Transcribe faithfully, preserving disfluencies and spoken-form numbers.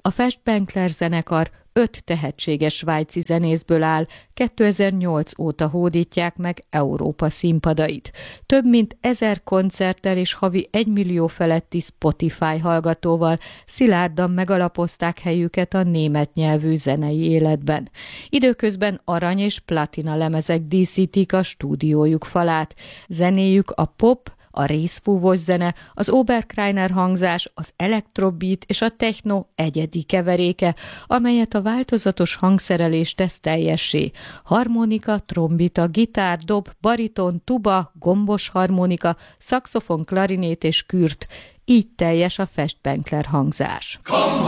A Festbenkler zenekar öt tehetséges svájci zenészből áll, kétezer-nyolc óta hódítják meg Európa színpadait. Több mint ezer koncerttel és havi egymillió feletti Spotify hallgatóval szilárdan megalapozták helyüket a német nyelvű zenei életben. Időközben arany és platina lemezek díszítik a stúdiójuk falát. Zenéjük a pop, a részfúvós zene, az Oberkreiner hangzás, az elektrobeat és a techno egyedi keveréke, amelyet a változatos hangszerelés tesz teljessé. Harmonika, trombita, gitár, dob, bariton, tuba, gombos harmonika, szaxofon, klarinét és kürt. Így teljes a Festbenkler hangzás.